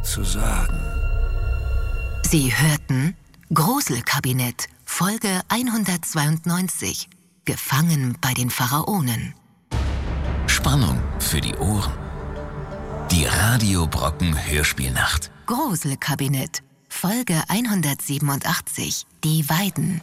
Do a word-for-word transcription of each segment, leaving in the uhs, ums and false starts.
zu sagen. Sie hörten Gruselkabinett, Folge hundertzweiundneunzig. Gefangen bei den Pharaonen. Spannung für die Ohren. Die Radio Brocken Hörspielnacht. Gruselkabinett, Folge hundertsiebenundachtzig. Die Weiden.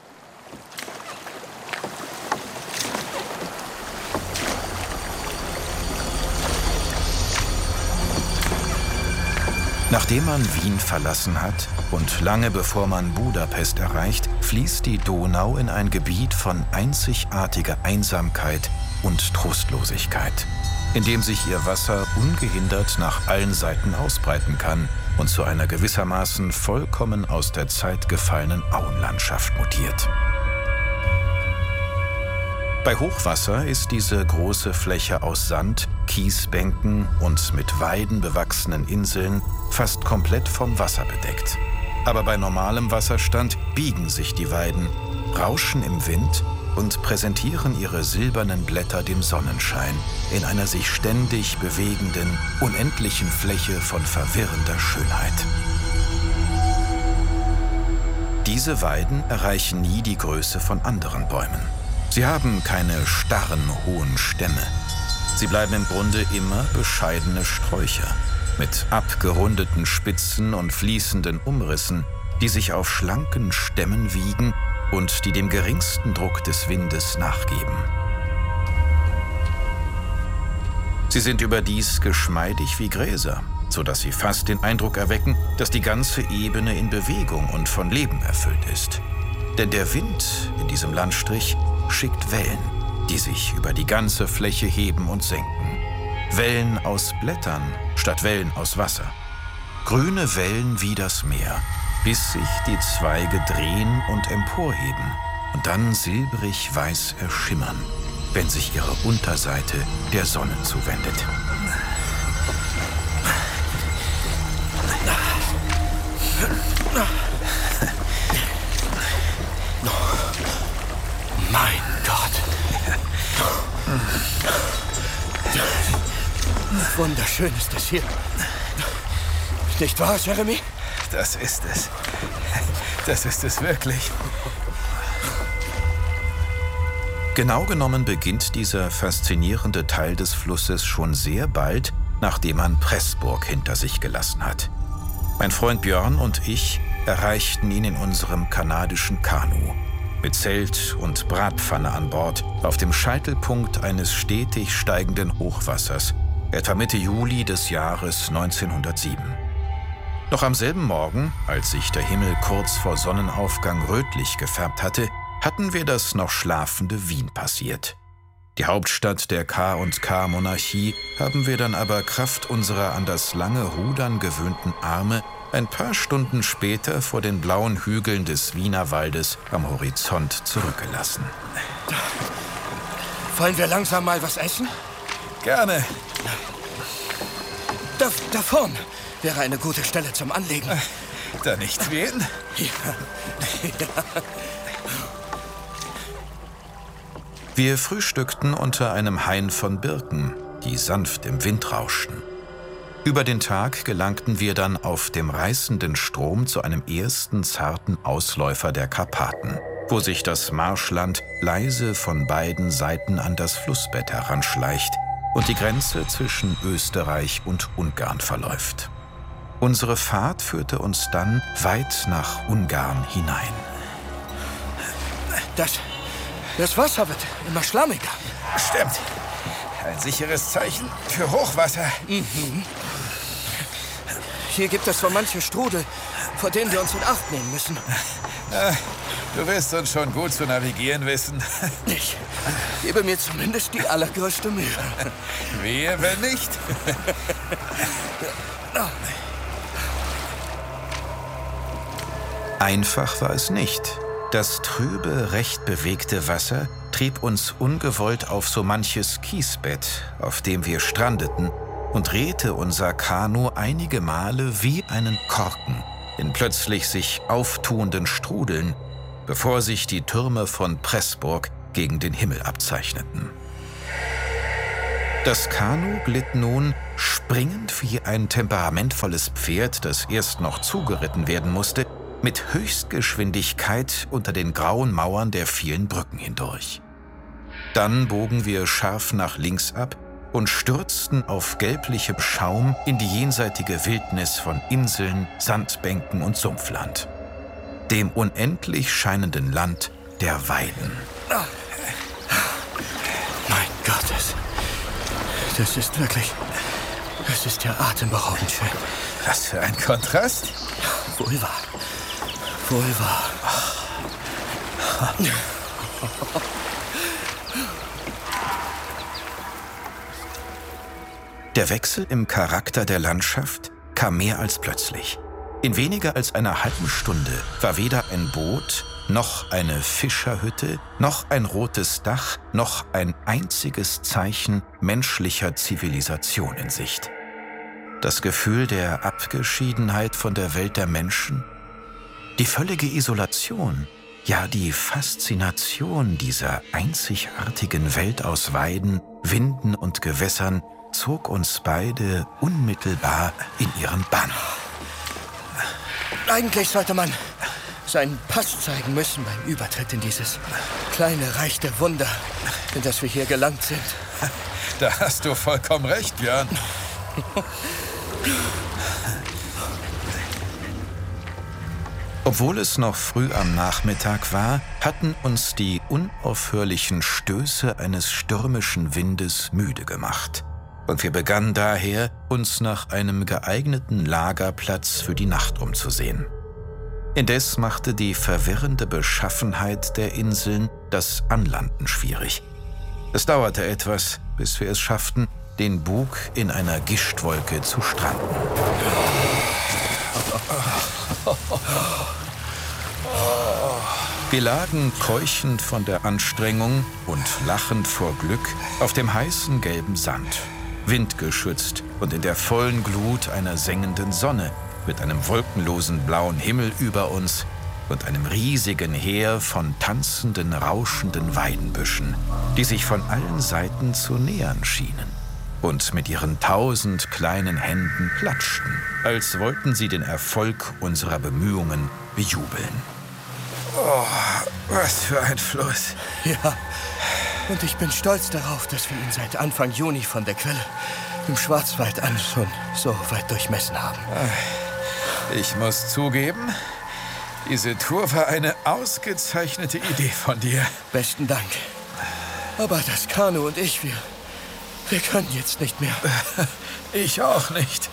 Nachdem man Wien verlassen hat und lange bevor man Budapest erreicht, fließt die Donau in ein Gebiet von einzigartiger Einsamkeit und Trostlosigkeit, in dem sich ihr Wasser ungehindert nach allen Seiten ausbreiten kann und zu einer gewissermaßen vollkommen aus der Zeit gefallenen Auenlandschaft mutiert. Bei Hochwasser ist diese große Fläche aus Sand, Kiesbänken und mit Weiden bewachsenen Inseln fast komplett vom Wasser bedeckt. Aber bei normalem Wasserstand biegen sich die Weiden, rauschen im Wind und präsentieren ihre silbernen Blätter dem Sonnenschein in einer sich ständig bewegenden, unendlichen Fläche von verwirrender Schönheit. Diese Weiden erreichen nie die Größe von anderen Bäumen. Sie haben keine starren, hohen Stämme. Sie bleiben im Grunde immer bescheidene Sträucher mit abgerundeten Spitzen und fließenden Umrissen, die sich auf schlanken Stämmen wiegen und die dem geringsten Druck des Windes nachgeben. Sie sind überdies geschmeidig wie Gräser, sodass sie fast den Eindruck erwecken, dass die ganze Ebene in Bewegung und von Leben erfüllt ist. Denn der Wind in diesem Landstrich schickt Wellen, die sich über die ganze Fläche heben und senken. Wellen aus Blättern statt Wellen aus Wasser. Grüne Wellen wie das Meer, bis sich die Zweige drehen und emporheben und dann silbrig weiß erschimmern, wenn sich ihre Unterseite der Sonne zuwendet. Mein Gott. Wunderschön ist es hier. Nicht wahr, Jeremy? Das ist es. Das ist es wirklich. Genau genommen beginnt dieser faszinierende Teil des Flusses schon sehr bald, nachdem man Pressburg hinter sich gelassen hat. Mein Freund Björn und ich erreichten ihn in unserem kanadischen Kanu. Mit Zelt und Bratpfanne an Bord, auf dem Scheitelpunkt eines stetig steigenden Hochwassers, etwa Mitte Juli des Jahres neunzehnhundertsieben. Noch am selben Morgen, als sich der Himmel kurz vor Sonnenaufgang rötlich gefärbt hatte, hatten wir das noch schlafende Wien passiert. Die Hauptstadt der K und K-Monarchie haben wir dann aber Kraft unserer an das lange Rudern gewöhnten Arme ein paar Stunden später vor den blauen Hügeln des Wienerwaldes am Horizont zurückgelassen. Wollen wir langsam mal was essen? Gerne. Da, da vorn wäre eine gute Stelle zum Anlegen. Da nicht wählen? Ja. Ja. Wir frühstückten unter einem Hain von Birken, die sanft im Wind rauschten. Über den Tag gelangten wir dann auf dem reißenden Strom zu einem ersten zarten Ausläufer der Karpaten, wo sich das Marschland leise von beiden Seiten an das Flussbett heranschleicht und die Grenze zwischen Österreich und Ungarn verläuft. Unsere Fahrt führte uns dann weit nach Ungarn hinein. Das, das Wasser wird immer schlammiger. Stimmt. Ein sicheres Zeichen für Hochwasser. Mhm. Hier gibt es so manche Strudel, vor denen wir uns in Acht nehmen müssen. Ja, du wirst uns schon gut zu navigieren wissen. Ich gebe mir zumindest die allergrößte Mühe. Wehe, wenn nicht. Einfach war es nicht. Das trübe, recht bewegte Wasser trieb uns ungewollt auf so manches Kiesbett, auf dem wir strandeten, und drehte unser Kanu einige Male wie einen Korken in plötzlich sich auftuenden Strudeln, bevor sich die Türme von Pressburg gegen den Himmel abzeichneten. Das Kanu glitt nun, springend wie ein temperamentvolles Pferd, das erst noch zugeritten werden musste, mit Höchstgeschwindigkeit unter den grauen Mauern der vielen Brücken hindurch. Dann bogen wir scharf nach links ab und stürzten auf gelblichem Schaum in die jenseitige Wildnis von Inseln, Sandbänken und Sumpfland. Dem unendlich scheinenden Land der Weiden. Mein Gott, das, das ist wirklich... Es ist ja atemberaubend schön. Was für ein Kontrast. Wohl wahr. Wohl wahr. Der Wechsel im Charakter der Landschaft kam mehr als plötzlich. In weniger als einer halben Stunde war weder ein Boot, noch eine Fischerhütte, noch ein rotes Dach, noch ein einziges Zeichen menschlicher Zivilisation in Sicht. Das Gefühl der Abgeschiedenheit von der Welt der Menschen, die völlige Isolation, ja die Faszination dieser einzigartigen Welt aus Weiden, Winden und Gewässern zog uns beide unmittelbar in ihren Bann. Eigentlich sollte man seinen Pass zeigen müssen beim Übertritt in dieses kleine Reich der Wunder, in das wir hier gelangt sind. Da hast du vollkommen recht, Björn. Obwohl es noch früh am Nachmittag war, hatten uns die unaufhörlichen Stöße eines stürmischen Windes müde gemacht. Und wir begannen daher, uns nach einem geeigneten Lagerplatz für die Nacht umzusehen. Indes machte die verwirrende Beschaffenheit der Inseln das Anlanden schwierig. Es dauerte etwas, bis wir es schafften, den Bug in einer Gischtwolke zu stranden. Wir lagen keuchend von der Anstrengung und lachend vor Glück auf dem heißen gelben Sand, windgeschützt und in der vollen Glut einer sengenden Sonne, mit einem wolkenlosen blauen Himmel über uns und einem riesigen Heer von tanzenden, rauschenden Weidenbüschen, die sich von allen Seiten zu nähern schienen und mit ihren tausend kleinen Händen klatschten, als wollten sie den Erfolg unserer Bemühungen bejubeln. Oh, was für ein Fluss. Ja, und ich bin stolz darauf, dass wir ihn seit Anfang Juni von der Quelle im Schwarzwald an schon so weit durchmessen haben. Ich muss zugeben, diese Tour war eine ausgezeichnete Idee von dir. Besten Dank. Aber das Kanu und ich, wir, wir können jetzt nicht mehr. Ich auch nicht.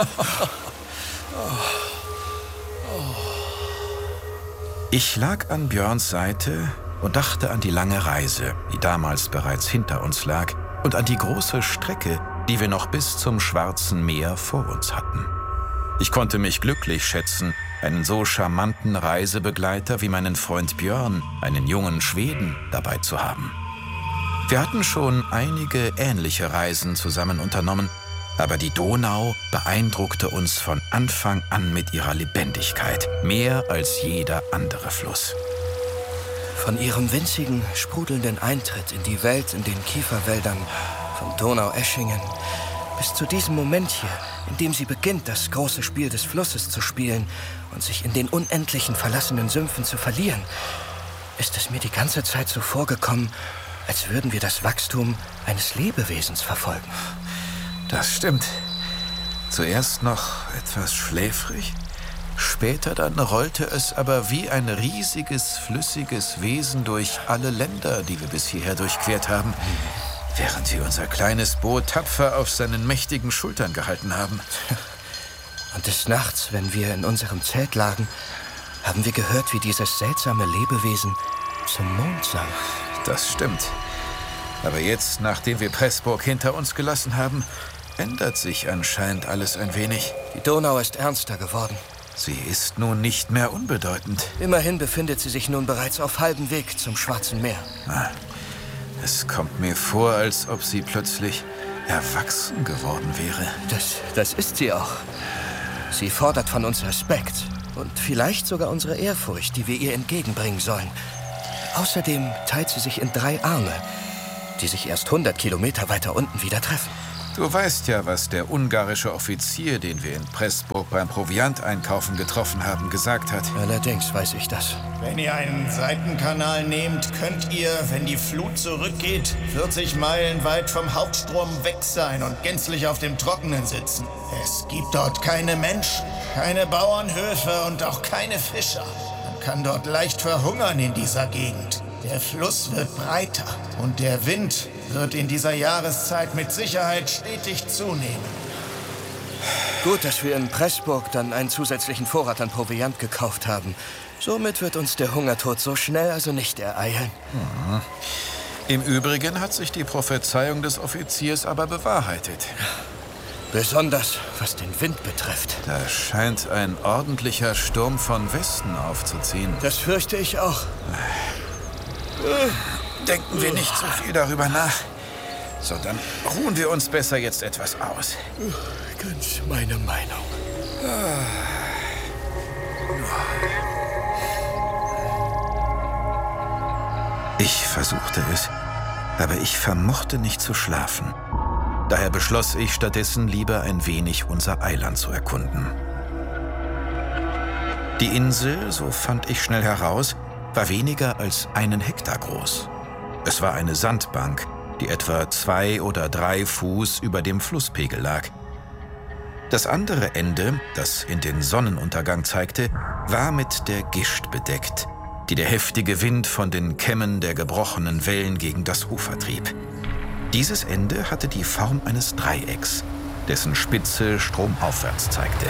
Ich lag an Björns Seite und dachte an die lange Reise, die damals bereits hinter uns lag, und an die große Strecke, die wir noch bis zum Schwarzen Meer vor uns hatten. Ich konnte mich glücklich schätzen, einen so charmanten Reisebegleiter wie meinen Freund Björn, einen jungen Schweden, dabei zu haben. Wir hatten schon einige ähnliche Reisen zusammen unternommen, aber die Donau beeindruckte uns von Anfang an mit ihrer Lebendigkeit, mehr als jeder andere Fluss. Von ihrem winzigen, sprudelnden Eintritt in die Welt in den Kieferwäldern von Donaueschingen bis zu diesem Moment hier, in dem sie beginnt, das große Spiel des Flusses zu spielen und sich in den unendlichen verlassenen Sümpfen zu verlieren, ist es mir die ganze Zeit so vorgekommen, als würden wir das Wachstum eines Lebewesens verfolgen. Das stimmt. Zuerst noch etwas schläfrig, später dann rollte es aber wie ein riesiges, flüssiges Wesen durch alle Länder, die wir bis hierher durchquert haben, während sie unser kleines Boot tapfer auf seinen mächtigen Schultern gehalten haben. Und des Nachts, wenn wir in unserem Zelt lagen, haben wir gehört, wie dieses seltsame Lebewesen zum Mond sang. Das stimmt. Aber jetzt, nachdem wir Pressburg hinter uns gelassen haben, ändert sich anscheinend alles ein wenig. Die Donau ist ernster geworden. Sie ist nun nicht mehr unbedeutend. Immerhin befindet sie sich nun bereits auf halbem Weg zum Schwarzen Meer. Ah, es kommt mir vor, als ob sie plötzlich erwachsen geworden wäre. Das, das ist sie auch. Sie fordert von uns Respekt und vielleicht sogar unsere Ehrfurcht, die wir ihr entgegenbringen sollen. Außerdem teilt sie sich in drei Arme. die sich erst hundert Kilometer weiter unten wieder treffen. Du weißt ja, was der ungarische Offizier, den wir in Pressburg beim Provianteinkaufen getroffen haben, gesagt hat. Allerdings weiß ich das. Wenn ihr einen Seitenkanal nehmt, könnt ihr, wenn die Flut zurückgeht, vierzig Meilen weit vom Hauptstrom weg sein und gänzlich auf dem Trockenen sitzen. Es gibt dort keine Menschen, keine Bauernhöfe und auch keine Fischer. Man kann dort leicht verhungern in dieser Gegend. Der Fluss wird breiter und der Wind wird in dieser Jahreszeit mit Sicherheit stetig zunehmen. Gut, dass wir in Pressburg dann einen zusätzlichen Vorrat an Proviant gekauft haben. Somit wird uns der Hungertod so schnell also nicht ereilen. Mhm. Im Übrigen hat sich die Prophezeiung des Offiziers aber bewahrheitet. Besonders was den Wind betrifft. Da scheint ein ordentlicher Sturm von Westen aufzuziehen. Das fürchte ich auch. Denken wir nicht so viel darüber nach. So, dann ruhen wir uns besser jetzt etwas aus. Ganz meine Meinung. Ich versuchte es, aber ich vermochte nicht zu schlafen. Daher beschloss ich stattdessen lieber ein wenig unser Eiland zu erkunden. Die Insel, so fand ich schnell heraus, war weniger als einen Hektar groß. Es war eine Sandbank, die etwa zwei oder drei Fuß über dem Flusspegel lag. Das andere Ende, das in den Sonnenuntergang zeigte, war mit der Gischt bedeckt, die der heftige Wind von den Kämmen der gebrochenen Wellen gegen das Ufer trieb. Dieses Ende hatte die Form eines Dreiecks, dessen Spitze stromaufwärts zeigte.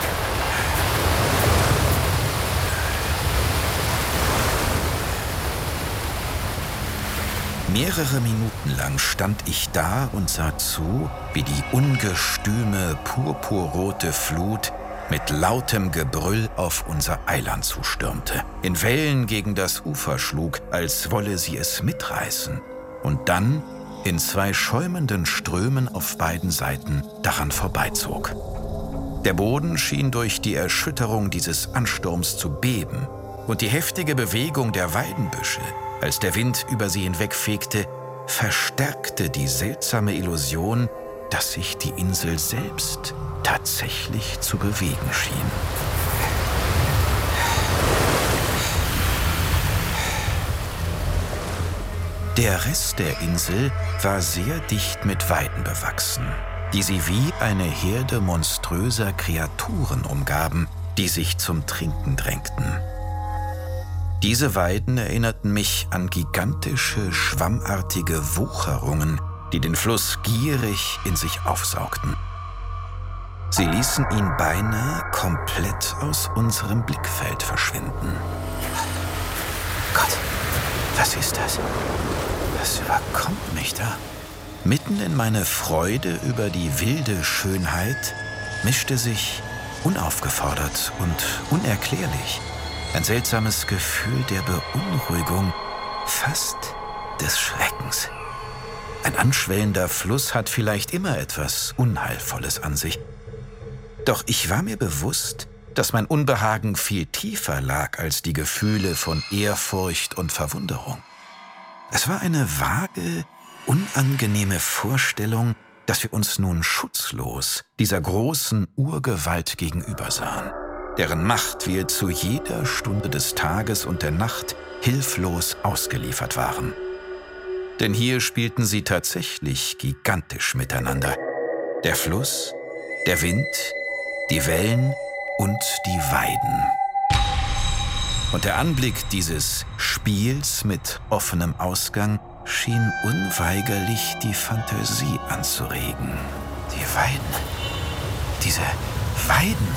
Mehrere Minuten lang stand ich da und sah zu, wie die ungestüme, purpurrote Flut mit lautem Gebrüll auf unser Eiland zustürmte, in Wellen gegen das Ufer schlug, als wolle sie es mitreißen, und dann in zwei schäumenden Strömen auf beiden Seiten daran vorbeizog. Der Boden schien durch die Erschütterung dieses Ansturms zu beben, und die heftige Bewegung der Weidenbüsche, als der Wind über sie hinwegfegte, verstärkte die seltsame Illusion, dass sich die Insel selbst tatsächlich zu bewegen schien. Der Rest der Insel war sehr dicht mit Weiden bewachsen, die sie wie eine Herde monströser Kreaturen umgaben, die sich zum Trinken drängten. Diese Weiden erinnerten mich an gigantische, schwammartige Wucherungen, die den Fluss gierig in sich aufsaugten. Sie ließen ihn beinahe komplett aus unserem Blickfeld verschwinden. Gott, was ist das? Was überkommt mich da? Mitten in meine Freude über die wilde Schönheit mischte sich, unaufgefordert und unerklärlich, ein seltsames Gefühl der Beunruhigung, fast des Schreckens. Ein anschwellender Fluss hat vielleicht immer etwas Unheilvolles an sich. Doch ich war mir bewusst, dass mein Unbehagen viel tiefer lag als die Gefühle von Ehrfurcht und Verwunderung. Es war eine vage, unangenehme Vorstellung, dass wir uns nun schutzlos dieser großen Urgewalt gegenüber sahen, deren Macht wir zu jeder Stunde des Tages und der Nacht hilflos ausgeliefert waren. Denn hier spielten sie tatsächlich gigantisch miteinander. Der Fluss, der Wind, die Wellen und die Weiden. Und der Anblick dieses Spiels mit offenem Ausgang schien unweigerlich die Fantasie anzuregen. Die Weiden, diese Weiden.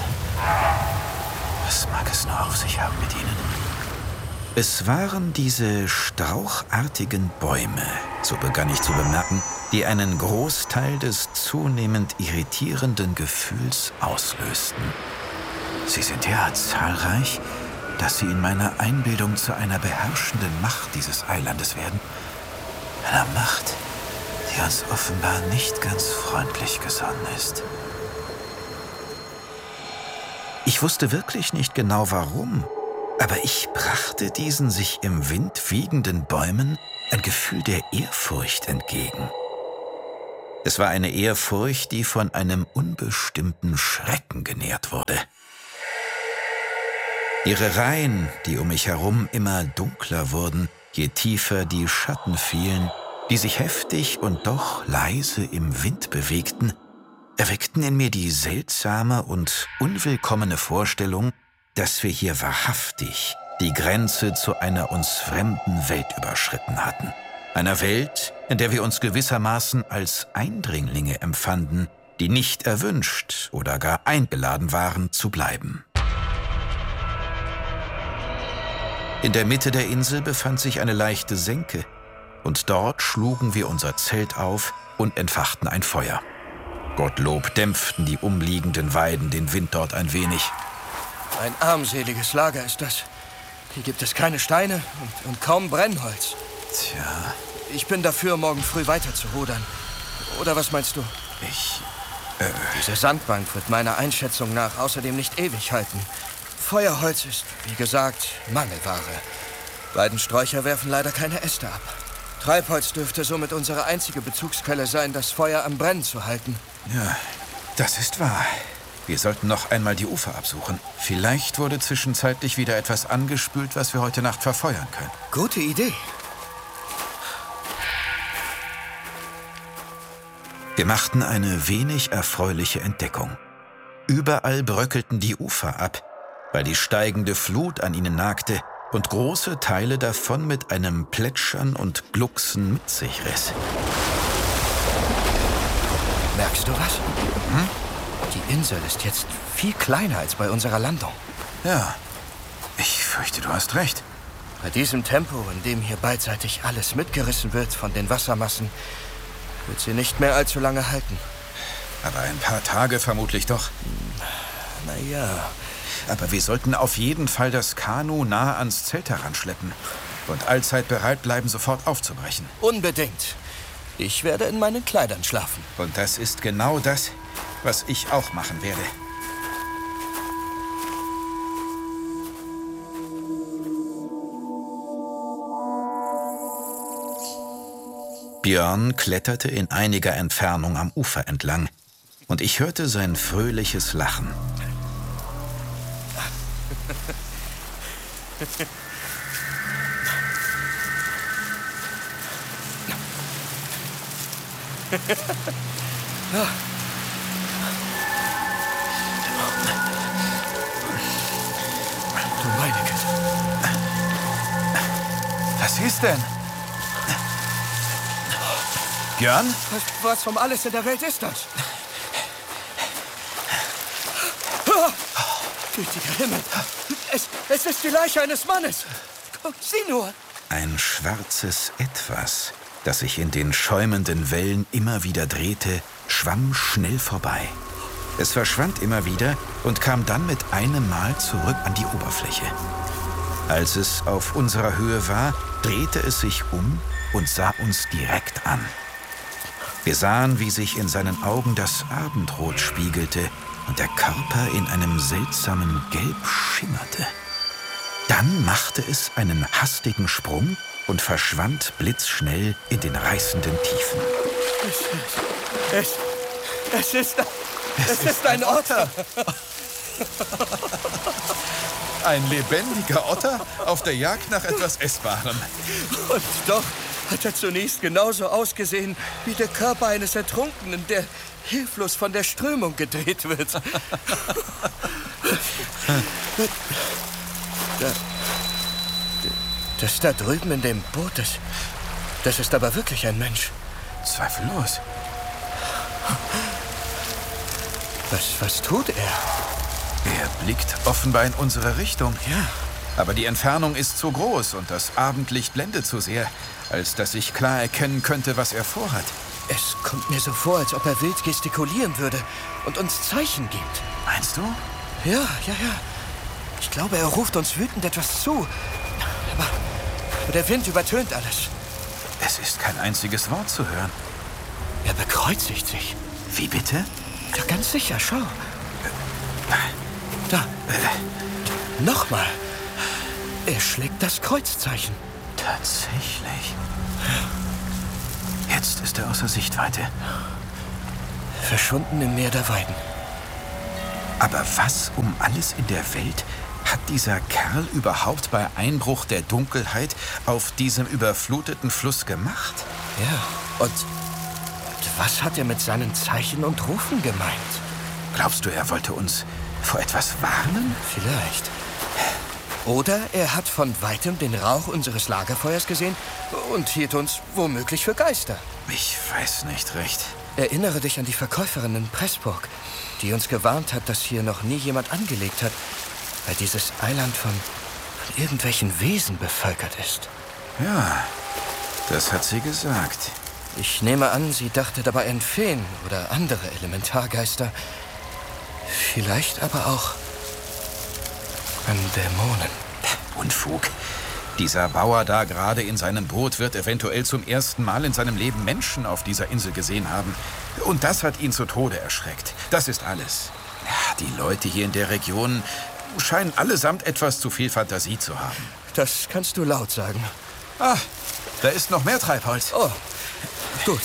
Was mag es nur auf sich haben mit ihnen? Es waren diese strauchartigen Bäume, so begann ich zu bemerken, die einen Großteil des zunehmend irritierenden Gefühls auslösten. Sie sind derart zahlreich, dass sie in meiner Einbildung zu einer beherrschenden Macht dieses Eilandes werden. Einer Macht, die uns offenbar nicht ganz freundlich gesonnen ist. Ich wusste wirklich nicht genau warum, aber ich brachte diesen sich im Wind wiegenden Bäumen ein Gefühl der Ehrfurcht entgegen. Es war eine Ehrfurcht, die von einem unbestimmten Schrecken genährt wurde. Ihre Reihen, die um mich herum immer dunkler wurden, je tiefer die Schatten fielen, die sich heftig und doch leise im Wind bewegten, erweckten in mir die seltsame und unwillkommene Vorstellung, dass wir hier wahrhaftig die Grenze zu einer uns fremden Welt überschritten hatten. Einer Welt, in der wir uns gewissermaßen als Eindringlinge empfanden, die nicht erwünscht oder gar eingeladen waren, zu bleiben. In der Mitte der Insel befand sich eine leichte Senke, und dort schlugen wir unser Zelt auf und entfachten ein Feuer. Gottlob dämpften die umliegenden Weiden den Wind dort ein wenig. Ein armseliges Lager ist das. Hier gibt es keine Steine und, und kaum Brennholz. Tja. Ich bin dafür, morgen früh weiter zu rudern. Oder was meinst du? Ich... Äh Diese Sandbank wird meiner Einschätzung nach außerdem nicht ewig halten. Feuerholz ist, wie gesagt, Mangelware. Beiden Sträucher werfen leider keine Äste ab. Treibholz dürfte somit unsere einzige Bezugsquelle sein, das Feuer am Brennen zu halten. Ja, das ist wahr. Wir sollten noch einmal die Ufer absuchen. Vielleicht wurde zwischenzeitlich wieder etwas angespült, was wir heute Nacht verfeuern können. Gute Idee. Wir machten eine wenig erfreuliche Entdeckung. Überall bröckelten die Ufer ab, weil die steigende Flut an ihnen nagte und große Teile davon mit einem Plätschern und Glucksen mit sich riss. Merkst du was? Hm? Die Insel ist jetzt viel kleiner als bei unserer Landung. Ja, ich fürchte, du hast recht. Bei diesem Tempo, in dem hier beidseitig alles mitgerissen wird von den Wassermassen, wird sie nicht mehr allzu lange halten. Aber ein paar Tage vermutlich doch. Na ja. Aber wir sollten auf jeden Fall das Kanu nah ans Zelt heranschleppen und allzeit bereit bleiben, sofort aufzubrechen. Unbedingt. Ich werde in meinen Kleidern schlafen. Und das ist genau das, was ich auch machen werde. Björn kletterte in einiger Entfernung am Ufer entlang und ich hörte sein fröhliches Lachen. Du meine Güte. Was ist denn? Björn? Was, was um alles in der Welt ist das? Ah, gütiger Himmel. Es, es ist die Leiche eines Mannes. Guck, sieh nur. Ein schwarzes Etwas, das sich in den schäumenden Wellen immer wieder drehte, schwamm schnell vorbei. Es verschwand immer wieder und kam dann mit einem Mal zurück an die Oberfläche. Als es auf unserer Höhe war, drehte es sich um und sah uns direkt an. Wir sahen, wie sich in seinen Augen das Abendrot spiegelte und der Körper in einem seltsamen Gelb schimmerte. Dann machte es einen hastigen Sprung und verschwand blitzschnell in den reißenden Tiefen. Es, es, es ist, es, es ist ein Otter. Ein lebendiger Otter auf der Jagd nach etwas Essbarem. Und doch hat er zunächst genauso ausgesehen wie der Körper eines Ertrunkenen, der hilflos von der Strömung gedreht wird. Da, das da drüben in dem Boot, das, das ist aber wirklich ein Mensch. Zweifellos. Was, was tut er? Er blickt offenbar in unsere Richtung. Ja. Aber die Entfernung ist zu groß und das Abendlicht blendet zu sehr, als dass ich klar erkennen könnte, was er vorhat. Es kommt mir so vor, als ob er wild gestikulieren würde und uns Zeichen gibt. Meinst du? Ja, ja, ja. Ich glaube, er ruft uns wütend etwas zu. Aber, aber der Wind übertönt alles. Es ist kein einziges Wort zu hören. Er bekreuzigt sich. Wie bitte? Ja, ganz sicher, schau. Da. Nochmal. Er schlägt das Kreuzzeichen. Tatsächlich. Jetzt ist er außer Sichtweite. Verschwunden im Meer der Weiden. Aber was um alles in der Welt hat dieser Kerl überhaupt bei Einbruch der Dunkelheit auf diesem überfluteten Fluss gemacht? Ja, und, und was hat er mit seinen Zeichen und Rufen gemeint? Glaubst du, er wollte uns vor etwas warnen? Vielleicht. Oder er hat von Weitem den Rauch unseres Lagerfeuers gesehen und hielt uns womöglich für Geister. Ich weiß nicht recht. Erinnere dich an die Verkäuferin in Pressburg, die uns gewarnt hat, dass hier noch nie jemand angelegt hat, weil dieses Eiland von, von irgendwelchen Wesen bevölkert ist. Ja, das hat sie gesagt. Ich nehme an, sie dachte dabei an Feen oder andere Elementargeister. Vielleicht aber auch an Dämonen. Unfug. Dieser Bauer da gerade in seinem Boot wird eventuell zum ersten Mal in seinem Leben Menschen auf dieser Insel gesehen haben. Und das hat ihn zu Tode erschreckt. Das ist alles. Ja, die Leute hier in der Region scheinen allesamt etwas zu viel Fantasie zu haben. Das kannst du laut sagen. Ah, da ist noch mehr Treibholz. Oh, gut.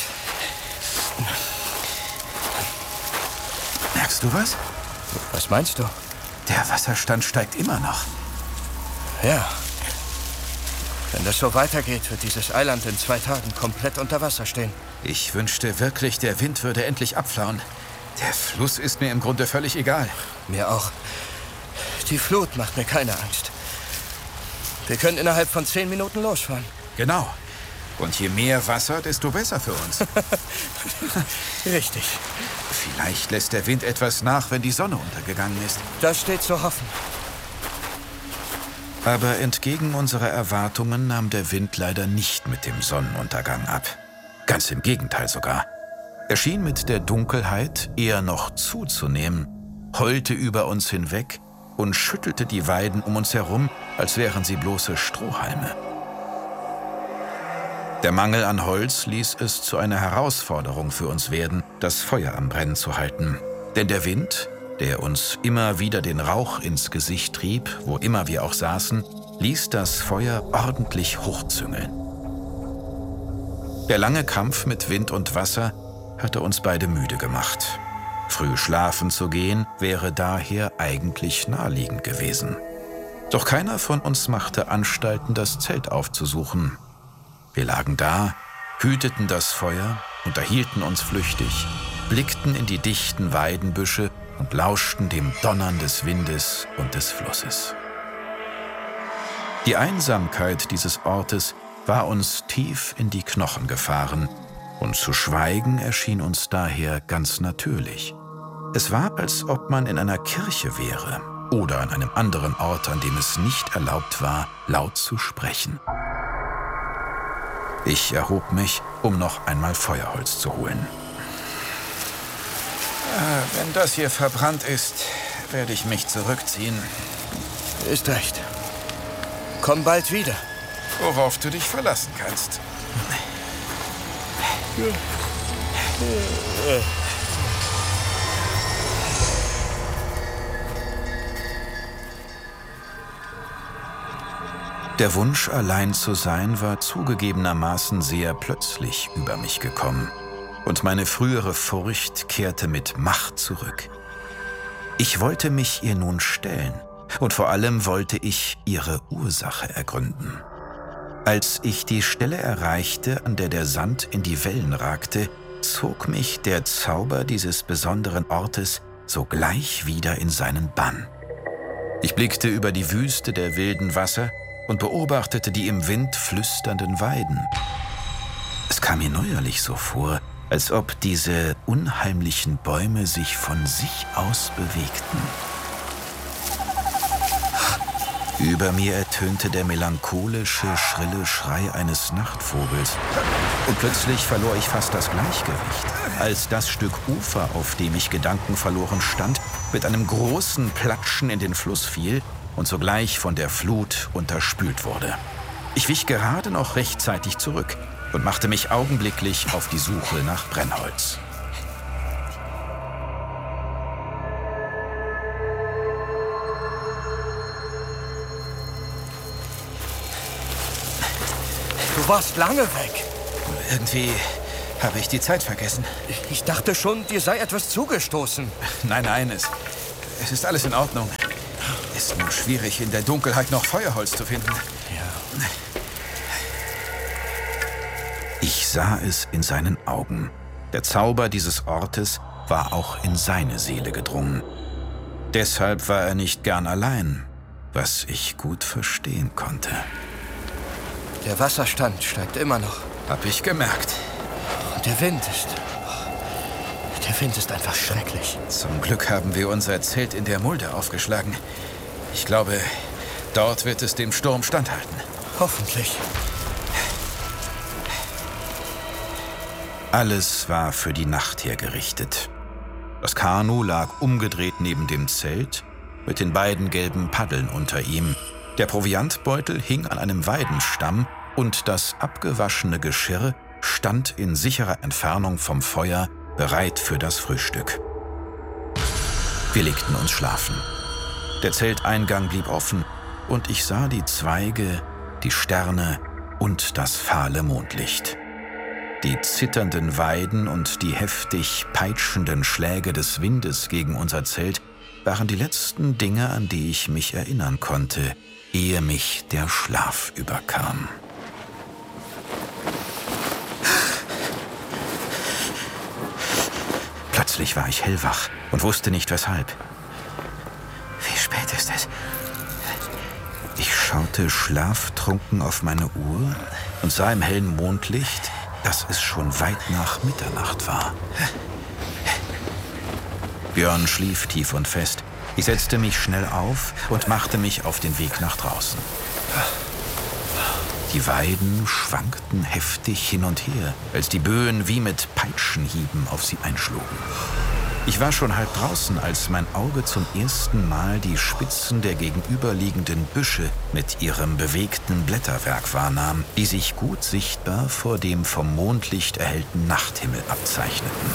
Merkst du was? Was meinst du? Der Wasserstand steigt immer noch. Ja. Wenn das so weitergeht, wird dieses Eiland in zwei Tagen komplett unter Wasser stehen. Ich wünschte wirklich, der Wind würde endlich abflauen. Der Fluss ist mir im Grunde völlig egal. Mir auch. Die Flut macht mir keine Angst. Wir können innerhalb von zehn Minuten losfahren. Genau. Und je mehr Wasser, desto besser für uns. Richtig. Vielleicht lässt der Wind etwas nach, wenn die Sonne untergegangen ist. Das steht zu hoffen. Aber entgegen unserer Erwartungen nahm der Wind leider nicht mit dem Sonnenuntergang ab. Ganz im Gegenteil sogar. Er schien mit der Dunkelheit eher noch zuzunehmen, heulte über uns hinweg und schüttelte die Weiden um uns herum, als wären sie bloße Strohhalme. Der Mangel an Holz ließ es zu einer Herausforderung für uns werden, das Feuer am Brennen zu halten. Denn der Wind, der uns immer wieder den Rauch ins Gesicht trieb, wo immer wir auch saßen, ließ das Feuer ordentlich hochzüngeln. Der lange Kampf mit Wind und Wasser hatte uns beide müde gemacht. Früh schlafen zu gehen wäre daher eigentlich naheliegend gewesen. Doch keiner von uns machte Anstalten, das Zelt aufzusuchen. Wir lagen da, hüteten das Feuer, unterhielten uns flüchtig, blickten in die dichten Weidenbüsche und lauschten dem Donnern des Windes und des Flusses. Die Einsamkeit dieses Ortes war uns tief in die Knochen gefahren, und zu schweigen erschien uns daher ganz natürlich. Es war, als ob man in einer Kirche wäre oder an einem anderen Ort, an dem es nicht erlaubt war, laut zu sprechen. Ich erhob mich, um noch einmal Feuerholz zu holen. Äh, wenn das hier verbrannt ist, werde ich mich zurückziehen. Ist recht. Komm bald wieder. Worauf du dich verlassen kannst. Der Wunsch, allein zu sein, war zugegebenermaßen sehr plötzlich über mich gekommen. Und meine frühere Furcht kehrte mit Macht zurück. Ich wollte mich ihr nun stellen. Und vor allem wollte ich ihre Ursache ergründen. Als ich die Stelle erreichte, an der der Sand in die Wellen ragte, zog mich der Zauber dieses besonderen Ortes sogleich wieder in seinen Bann. Ich blickte über die Wüste der wilden Wasser und beobachtete die im Wind flüsternden Weiden. Es kam mir neuerlich so vor, als ob diese unheimlichen Bäume sich von sich aus bewegten. Über mir ertönte der melancholische, schrille Schrei eines Nachtvogels. Und plötzlich verlor ich fast das Gleichgewicht, als das Stück Ufer, auf dem ich gedankenverloren stand, mit einem großen Platschen in den Fluss fiel und sogleich von der Flut unterspült wurde. Ich wich gerade noch rechtzeitig zurück und machte mich augenblicklich auf die Suche nach Brennholz. Du warst lange weg. Irgendwie habe ich die Zeit vergessen. Ich dachte schon, dir sei etwas zugestoßen. Nein, nein, es, es ist alles in Ordnung. Ist nur schwierig, in der Dunkelheit noch Feuerholz zu finden. Ja. Ich sah es in seinen Augen. Der Zauber dieses Ortes war auch in seine Seele gedrungen. Deshalb war er nicht gern allein, was ich gut verstehen konnte. Der Wasserstand steigt immer noch. Hab ich gemerkt. Und der Wind ist... Der Wind ist einfach schrecklich. Zum Glück haben wir unser Zelt in der Mulde aufgeschlagen. Ich glaube, dort wird es dem Sturm standhalten. Hoffentlich. Alles war für die Nacht hergerichtet. Das Kanu lag umgedreht neben dem Zelt, mit den beiden gelben Paddeln unter ihm. Der Proviantbeutel hing an einem Weidenstamm und das abgewaschene Geschirr stand in sicherer Entfernung vom Feuer, bereit für das Frühstück. Wir legten uns schlafen. Der Zelteingang blieb offen und ich sah die Zweige, die Sterne und das fahle Mondlicht. Die zitternden Weiden und die heftig peitschenden Schläge des Windes gegen unser Zelt waren die letzten Dinge, an die ich mich erinnern konnte, ehe mich der Schlaf überkam. Plötzlich war ich hellwach und wusste nicht weshalb. Wie spät ist es? Ich schaute schlaftrunken auf meine Uhr und sah im hellen Mondlicht, dass es schon weit nach Mitternacht war. Björn schlief tief und fest. Ich setzte mich schnell auf und machte mich auf den Weg nach draußen. Die Weiden schwankten heftig hin und her, als die Böen wie mit Peitschenhieben auf sie einschlugen. Ich war schon halb draußen, als mein Auge zum ersten Mal die Spitzen der gegenüberliegenden Büsche mit ihrem bewegten Blätterwerk wahrnahm, die sich gut sichtbar vor dem vom Mondlicht erhellten Nachthimmel abzeichneten.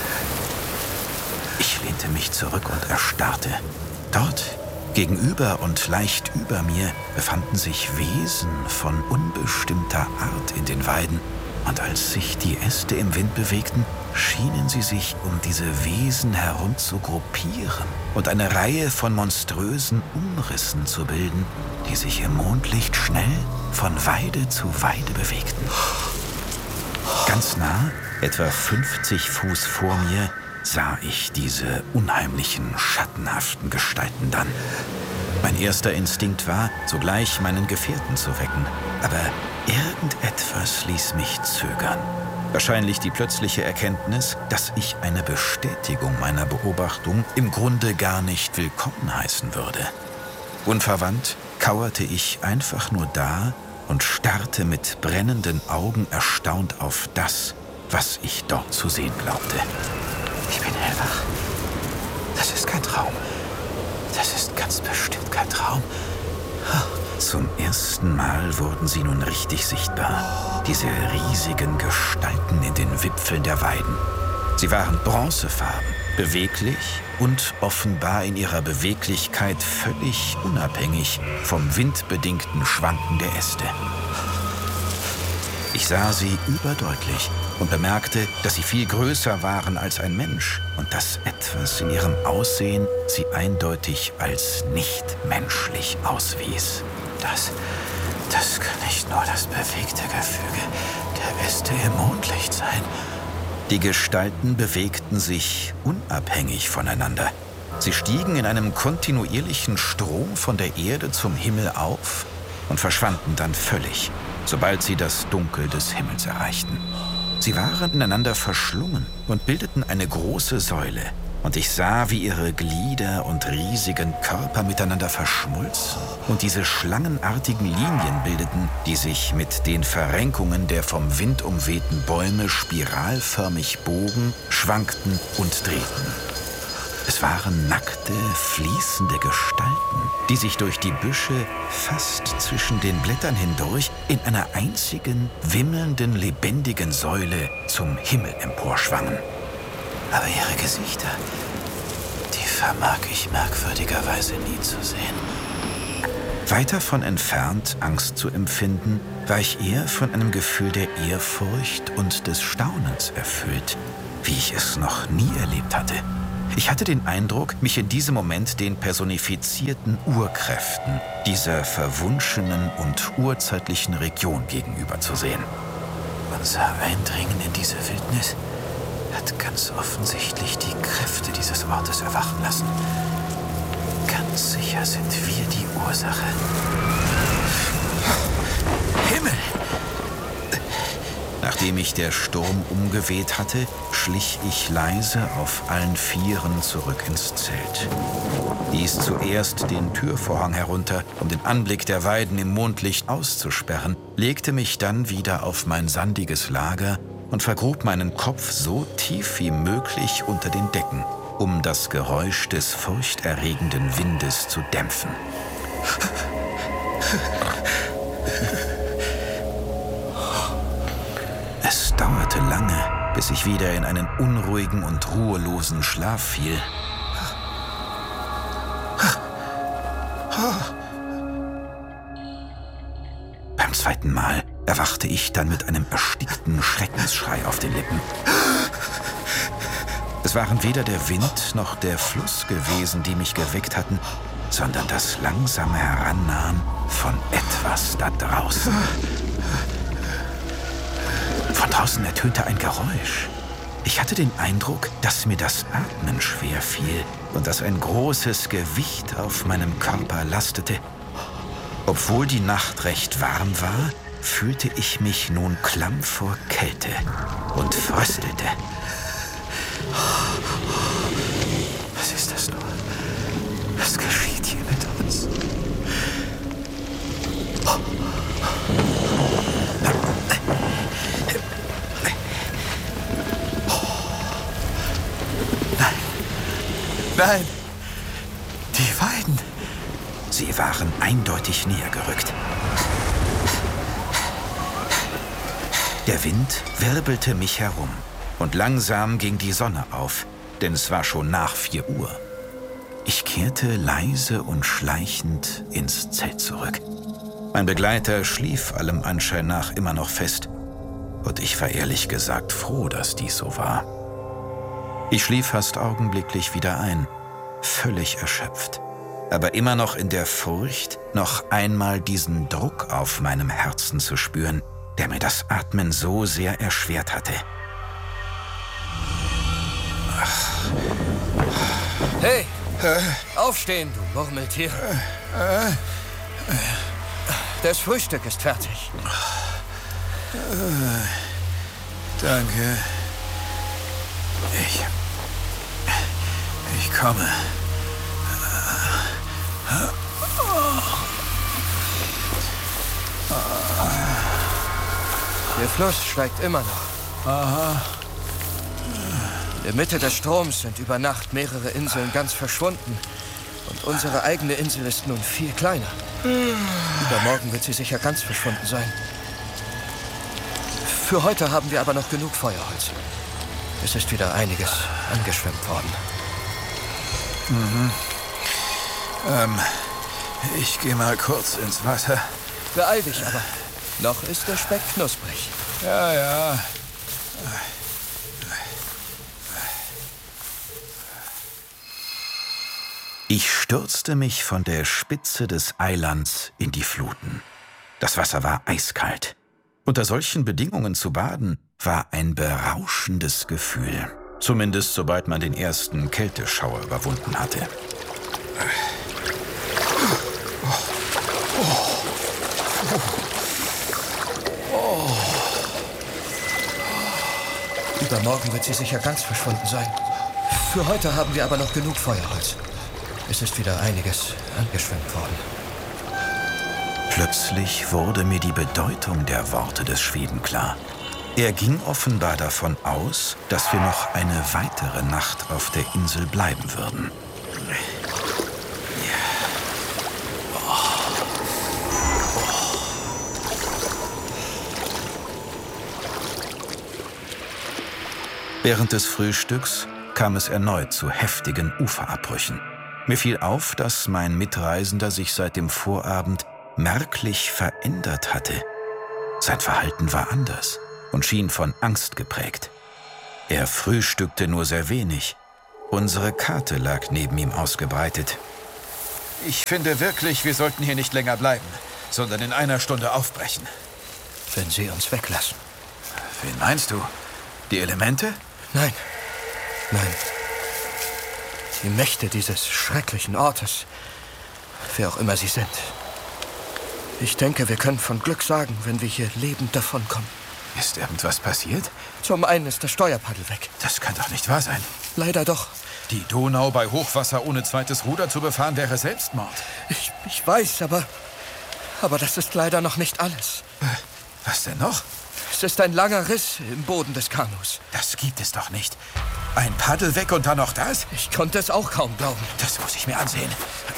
Ich lehnte mich zurück und erstarrte. Dort, gegenüber und leicht über mir, befanden sich Wesen von unbestimmter Art in den Weiden. Und als sich die Äste im Wind bewegten, schienen sie sich um diese Wesen herum zu gruppieren und eine Reihe von monströsen Umrissen zu bilden, die sich im Mondlicht schnell von Weide zu Weide bewegten. Ganz nah, etwa fünfzig Fuß vor mir, sah ich diese unheimlichen, schattenhaften Gestalten dann. Mein erster Instinkt war, sogleich meinen Gefährten zu wecken, aber irgendetwas ließ mich zögern. Wahrscheinlich die plötzliche Erkenntnis, dass ich eine Bestätigung meiner Beobachtung im Grunde gar nicht willkommen heißen würde. Unverwandt kauerte ich einfach nur da und starrte mit brennenden Augen erstaunt auf das, was ich dort zu sehen glaubte. Ich bin hellwach. Das ist kein Traum. Das ist ganz bestimmt kein Traum. Zum ersten Mal wurden sie nun richtig sichtbar. Diese riesigen Gestalten in den Wipfeln der Weiden. Sie waren bronzefarben, beweglich und offenbar in ihrer Beweglichkeit völlig unabhängig vom windbedingten Schwanken der Äste. Ich sah sie überdeutlich und bemerkte, dass sie viel größer waren als ein Mensch und dass etwas in ihrem Aussehen sie eindeutig als nicht menschlich auswies. Das, das kann nicht nur das bewegte Gefüge der Äste im Mondlicht sein. Die Gestalten bewegten sich unabhängig voneinander. Sie stiegen in einem kontinuierlichen Strom von der Erde zum Himmel auf und verschwanden dann völlig, sobald sie das Dunkel des Himmels erreichten. Sie waren ineinander verschlungen und bildeten eine große Säule. Und ich sah, wie ihre Glieder und riesigen Körper miteinander verschmolzen und diese schlangenartigen Linien bildeten, die sich mit den Verrenkungen der vom Wind umwehten Bäume spiralförmig bogen, schwankten und drehten. Es waren nackte, fließende Gestalten, die sich durch die Büsche fast zwischen den Blättern hindurch in einer einzigen, wimmelnden, lebendigen Säule zum Himmel emporschwangen. Aber ihre Gesichter, die vermag ich merkwürdigerweise nie zu sehen. Weit davon entfernt, Angst zu empfinden, war ich eher von einem Gefühl der Ehrfurcht und des Staunens erfüllt, wie ich es noch nie erlebt hatte. Ich hatte den Eindruck, mich in diesem Moment den personifizierten Urkräften dieser verwunschenen und urzeitlichen Region gegenüber zu sehen. Unser Eindringen in diese Wildnis hat ganz offensichtlich die Kräfte dieses Ortes erwachen lassen. Ganz sicher sind wir die Ursache. Himmel! Nachdem mich der Sturm umgeweht hatte, schlich ich leise auf allen Vieren zurück ins Zelt. Ließ zuerst den Türvorhang herunter, um den Anblick der Weiden im Mondlicht auszusperren, legte mich dann wieder auf mein sandiges Lager und vergrub meinen Kopf so tief wie möglich unter den Decken, um das Geräusch des furchterregenden Windes zu dämpfen. Es dauerte lange, bis ich wieder in einen unruhigen und ruhelosen Schlaf fiel. Beim zweiten Mal erwachte ich dann mit einem erstickten Schreckensschrei auf den Lippen. Es waren weder der Wind noch der Fluss gewesen, die mich geweckt hatten, sondern das langsame Herannahen von etwas da draußen. Von draußen ertönte ein Geräusch. Ich hatte den Eindruck, dass mir das Atmen schwer fiel und dass ein großes Gewicht auf meinem Körper lastete. Obwohl die Nacht recht warm war, fühlte ich mich nun klamm vor Kälte und fröstelte. Was ist das nur? Was geschieht hier mit uns? Nein, die Weiden. Sie waren eindeutig näher gerückt. Der Wind wirbelte mich herum und langsam ging die Sonne auf, denn es war schon nach vier Uhr. Ich kehrte leise und schleichend ins Zelt zurück. Mein Begleiter schlief allem Anschein nach immer noch fest und ich war ehrlich gesagt froh, dass dies so war. Ich schlief fast augenblicklich wieder ein, völlig erschöpft, aber immer noch in der Furcht, noch einmal diesen Druck auf meinem Herzen zu spüren, der mir das Atmen so sehr erschwert hatte. Ach. Hey, aufstehen, du Murmeltier. Das Frühstück ist fertig. Danke. Ich... Ich komme. Der Fluss steigt immer noch. Aha. In der Mitte des Stroms sind über Nacht mehrere Inseln ganz verschwunden. Und unsere eigene Insel ist nun viel kleiner. Übermorgen wird sie sicher ganz verschwunden sein. Für heute haben wir aber noch genug Feuerholz. Es ist wieder einiges angeschwemmt worden. Mhm. Ähm, ich gehe mal kurz ins Wasser. Beeil dich aber. Noch ist der Speck knusprig. Ja, ja. Ich stürzte mich von der Spitze des Eilands in die Fluten. Das Wasser war eiskalt. Unter solchen Bedingungen zu baden, war ein berauschendes Gefühl. Zumindest sobald man den ersten Kälteschauer überwunden hatte. Übermorgen wird sie sicher ganz verschwunden sein. Für heute haben wir aber noch genug Feuerholz. Es ist wieder einiges angeschwemmt worden. Plötzlich wurde mir die Bedeutung der Worte des Schweden klar. Er ging offenbar davon aus, dass wir noch eine weitere Nacht auf der Insel bleiben würden. Während des Frühstücks kam es erneut zu heftigen Uferabbrüchen. Mir fiel auf, dass mein Mitreisender sich seit dem Vorabend merklich verändert hatte. Sein Verhalten war anders und schien von Angst geprägt. Er frühstückte nur sehr wenig. Unsere Karte lag neben ihm ausgebreitet. Ich finde wirklich, wir sollten hier nicht länger bleiben, sondern in einer Stunde aufbrechen. Wenn Sie uns weglassen. Wen meinst du? Die Elemente? Nein, nein. Die Mächte dieses schrecklichen Ortes, wer auch immer sie sind. Ich denke, wir können von Glück sagen, wenn wir hier lebend davonkommen. Ist irgendwas passiert? Zum einen ist das Steuerpaddel weg. Das kann doch nicht wahr sein. Leider doch. Die Donau bei Hochwasser ohne zweites Ruder zu befahren, wäre Selbstmord. Ich, ich weiß, aber... Aber das ist leider noch nicht alles. Was denn noch? Es ist ein langer Riss im Boden des Kanus. Das gibt es doch nicht. Ein Paddel weg und dann noch das? Ich konnte es auch kaum glauben. Das muss ich mir ansehen.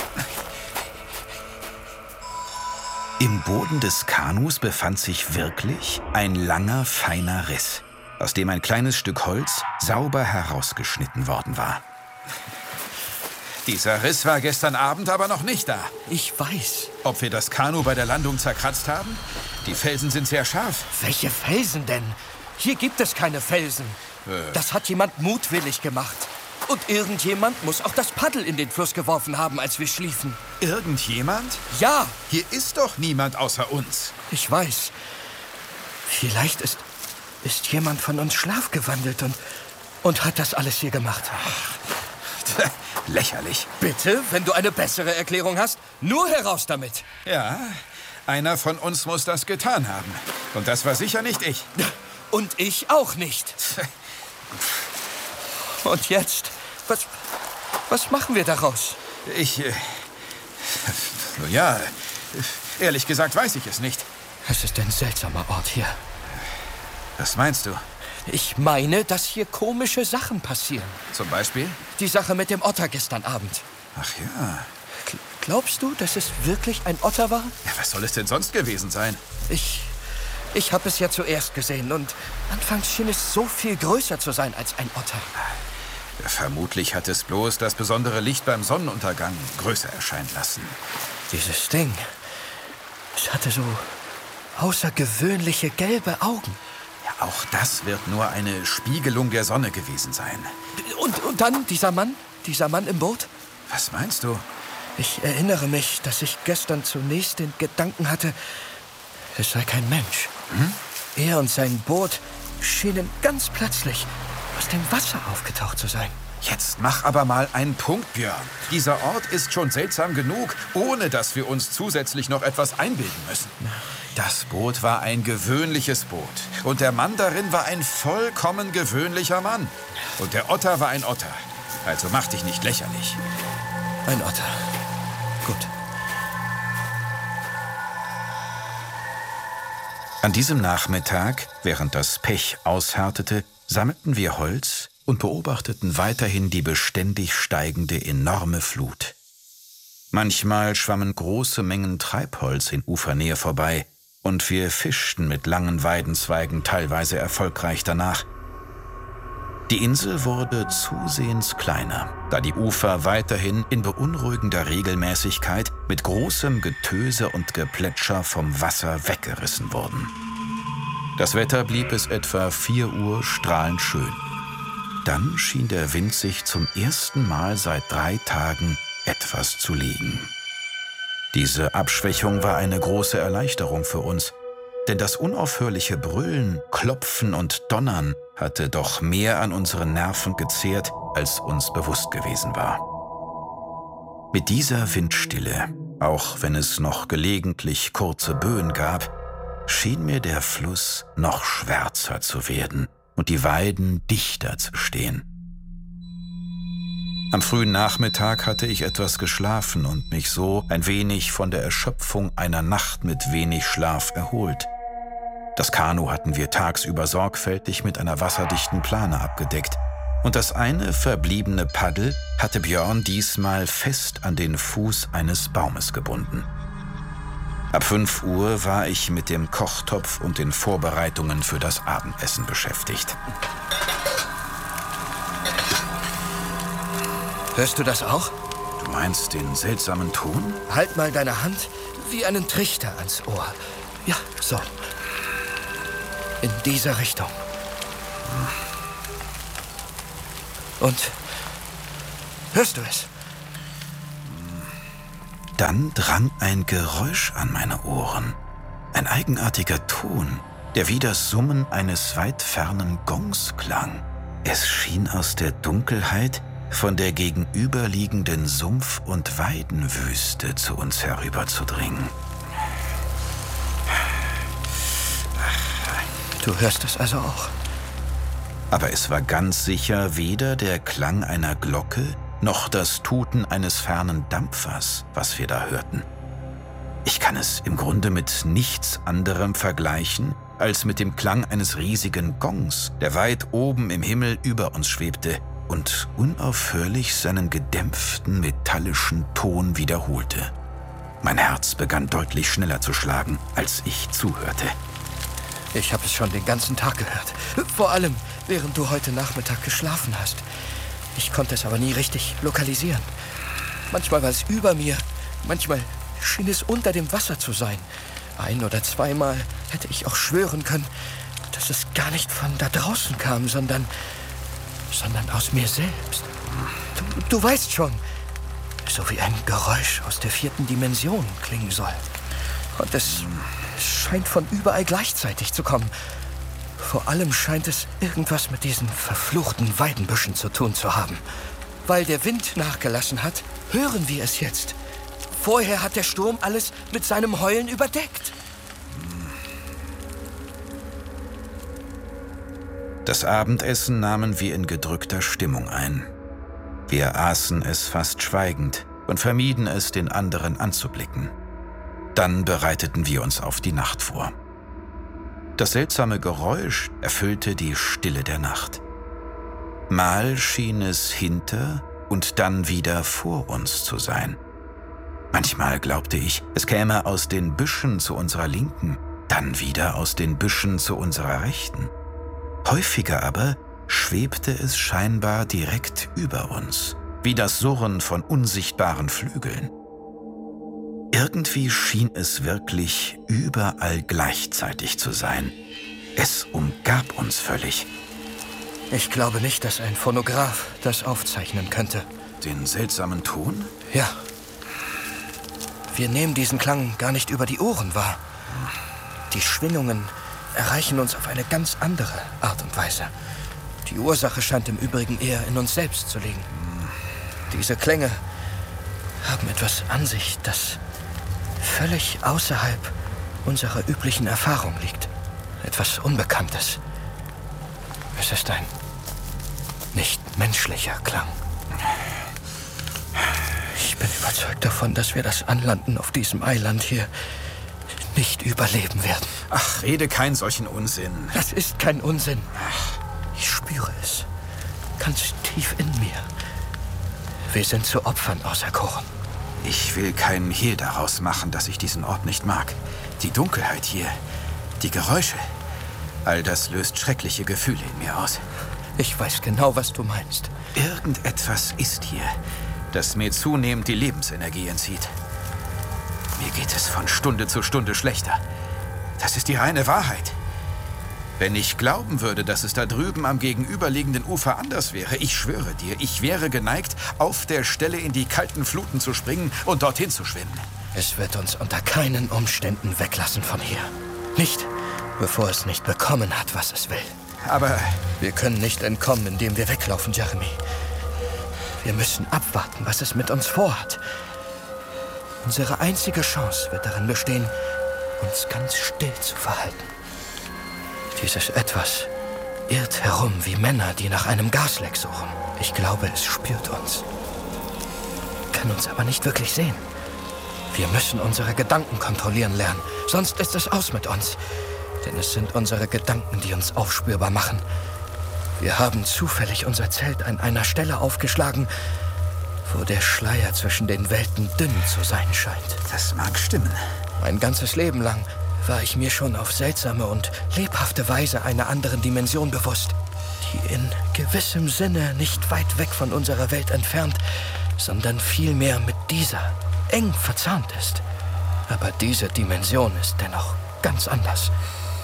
Im Boden des Kanus befand sich wirklich ein langer, feiner Riss, aus dem ein kleines Stück Holz sauber herausgeschnitten worden war. Dieser Riss war gestern Abend aber noch nicht da. Ich weiß. Ob wir das Kanu bei der Landung zerkratzt haben? Die Felsen sind sehr scharf. Welche Felsen denn? Hier gibt es keine Felsen. Äh. Das hat jemand mutwillig gemacht. Und irgendjemand muss auch das Paddel in den Fluss geworfen haben, als wir schliefen. Irgendjemand? Ja! Hier ist doch niemand außer uns. Ich weiß. Vielleicht ist, ist jemand von uns schlafgewandelt und, und hat das alles hier gemacht. Tja, lächerlich. Bitte, wenn du eine bessere Erklärung hast, nur heraus damit. Ja, einer von uns muss das getan haben. Und das war sicher nicht ich. Und ich auch nicht. Und jetzt? Was, was machen wir daraus? Ich, äh, nun ja, ehrlich gesagt weiß ich es nicht. Es ist ein seltsamer Ort hier. Was meinst du? Ich meine, dass hier komische Sachen passieren. Zum Beispiel? Die Sache mit dem Otter gestern Abend. Ach ja. G- glaubst du, dass es wirklich ein Otter war? Ja, was soll es denn sonst gewesen sein? Ich... Ich habe es ja zuerst gesehen und anfangs schien es so viel größer zu sein als ein Otter. Ja, vermutlich hat es bloß das besondere Licht beim Sonnenuntergang größer erscheinen lassen. Dieses Ding, es hatte so außergewöhnliche gelbe Augen. Ja, auch das wird nur eine Spiegelung der Sonne gewesen sein. Und, und dann dieser Mann, dieser Mann im Boot? Was meinst du? Ich erinnere mich, dass ich gestern zunächst den Gedanken hatte, es sei kein Mensch. Hm? Er und sein Boot schienen ganz plötzlich aus dem Wasser aufgetaucht zu sein. Jetzt mach aber mal einen Punkt, Björn. Dieser Ort ist schon seltsam genug, ohne dass wir uns zusätzlich noch etwas einbilden müssen. Das Boot war ein gewöhnliches Boot. Und der Mann darin war ein vollkommen gewöhnlicher Mann. Und der Otter war ein Otter. Also mach dich nicht lächerlich. Ein Otter. Gut. An diesem Nachmittag, während das Pech aushärtete, sammelten wir Holz und beobachteten weiterhin die beständig steigende enorme Flut. Manchmal schwammen große Mengen Treibholz in Ufernähe vorbei und wir fischten mit langen Weidenzweigen teilweise erfolgreich danach. Die Insel wurde zusehends kleiner, da die Ufer weiterhin in beunruhigender Regelmäßigkeit mit großem Getöse und Geplätscher vom Wasser weggerissen wurden. Das Wetter blieb bis etwa vier Uhr strahlend schön. Dann schien der Wind sich zum ersten Mal seit drei Tagen etwas zu legen. Diese Abschwächung war eine große Erleichterung für uns, denn das unaufhörliche Brüllen, Klopfen und Donnern hatte doch mehr an unseren Nerven gezehrt, als uns bewusst gewesen war. Mit dieser Windstille, auch wenn es noch gelegentlich kurze Böen gab, schien mir der Fluss noch schwärzer zu werden und die Weiden dichter zu stehen. Am frühen Nachmittag hatte ich etwas geschlafen und mich so ein wenig von der Erschöpfung einer Nacht mit wenig Schlaf erholt. Das Kanu hatten wir tagsüber sorgfältig mit einer wasserdichten Plane abgedeckt und das eine verbliebene Paddel hatte Björn diesmal fest an den Fuß eines Baumes gebunden. Ab fünf Uhr war ich mit dem Kochtopf und den Vorbereitungen für das Abendessen beschäftigt. Hörst du das auch? Du meinst den seltsamen Ton? Halt mal deine Hand wie einen Trichter ans Ohr. Ja, so. In dieser Richtung. Und hörst du es? Dann drang ein Geräusch an meine Ohren. Ein eigenartiger Ton, der wie das Summen eines weit fernen Gongs klang. Es schien aus der Dunkelheit von der gegenüberliegenden Sumpf- und Weidenwüste zu uns herüberzudringen. Du hörst es also auch. Aber es war ganz sicher weder der Klang einer Glocke noch das Tuten eines fernen Dampfers, was wir da hörten. Ich kann es im Grunde mit nichts anderem vergleichen, als mit dem Klang eines riesigen Gongs, der weit oben im Himmel über uns schwebte und unaufhörlich seinen gedämpften metallischen Ton wiederholte. Mein Herz begann deutlich schneller zu schlagen, als ich zuhörte. Ich habe es schon den ganzen Tag gehört. Vor allem, während du heute Nachmittag geschlafen hast. Ich konnte es aber nie richtig lokalisieren. Manchmal war es über mir, manchmal schien es unter dem Wasser zu sein. Ein- oder zweimal hätte ich auch schwören können, dass es gar nicht von da draußen kam, sondern, sondern aus mir selbst. Du, du weißt schon, so wie ein Geräusch aus der vierten Dimension klingen soll. Und es scheint von überall gleichzeitig zu kommen. Vor allem scheint es irgendwas mit diesen verfluchten Weidenbüschen zu tun zu haben. Weil der Wind nachgelassen hat, hören wir es jetzt. Vorher hat der Sturm alles mit seinem Heulen überdeckt. Das Abendessen nahmen wir in gedrückter Stimmung ein. Wir aßen es fast schweigend und vermieden es, den anderen anzublicken. Dann bereiteten wir uns auf die Nacht vor. Das seltsame Geräusch erfüllte die Stille der Nacht. Mal schien es hinter und dann wieder vor uns zu sein. Manchmal glaubte ich, es käme aus den Büschen zu unserer Linken, dann wieder aus den Büschen zu unserer Rechten. Häufiger aber schwebte es scheinbar direkt über uns, wie das Surren von unsichtbaren Flügeln. Irgendwie schien es wirklich überall gleichzeitig zu sein. Es umgab uns völlig. Ich glaube nicht, dass ein Phonograph das aufzeichnen könnte. Den seltsamen Ton? Ja. Wir nehmen diesen Klang gar nicht über die Ohren wahr. Die Schwingungen erreichen uns auf eine ganz andere Art und Weise. Die Ursache scheint im Übrigen eher in uns selbst zu liegen. Diese Klänge haben etwas an sich, das völlig außerhalb unserer üblichen Erfahrung liegt. Etwas Unbekanntes. Es ist ein nicht menschlicher Klang. Ich bin überzeugt davon, dass wir das Anlanden auf diesem Eiland hier nicht überleben werden. Ach, rede keinen solchen Unsinn. Das ist kein Unsinn. Ich spüre es. Ganz tief in mir. Wir sind zu Opfern auserkoren. Ich will keinen Hehl daraus machen, dass ich diesen Ort nicht mag. Die Dunkelheit hier, die Geräusche, all das löst schreckliche Gefühle in mir aus. Ich weiß genau, was du meinst. Irgendetwas ist hier, das mir zunehmend die Lebensenergie entzieht. Mir geht es von Stunde zu Stunde schlechter. Das ist die reine Wahrheit. Wenn ich glauben würde, dass es da drüben am gegenüberliegenden Ufer anders wäre, ich schwöre dir, ich wäre geneigt, auf der Stelle in die kalten Fluten zu springen und dorthin zu schwimmen. Es wird uns unter keinen Umständen weglassen von hier. Nicht, bevor es nicht bekommen hat, was es will. Aber wir können nicht entkommen, indem wir weglaufen, Jeremy. Wir müssen abwarten, was es mit uns vorhat. Unsere einzige Chance wird darin bestehen, uns ganz still zu verhalten. Dieses Etwas irrt herum wie Männer, die nach einem Gasleck suchen. Ich glaube, es spürt uns. Kann uns aber nicht wirklich sehen. Wir müssen unsere Gedanken kontrollieren lernen, sonst ist es aus mit uns. Denn es sind unsere Gedanken, die uns aufspürbar machen. Wir haben zufällig unser Zelt an einer Stelle aufgeschlagen, wo der Schleier zwischen den Welten dünn zu sein scheint. Das mag stimmen. Mein ganzes Leben lang war ich mir schon auf seltsame und lebhafte Weise einer anderen Dimension bewusst, die in gewissem Sinne nicht weit weg von unserer Welt entfernt, sondern vielmehr mit dieser eng verzahnt ist. Aber diese Dimension ist dennoch ganz anders.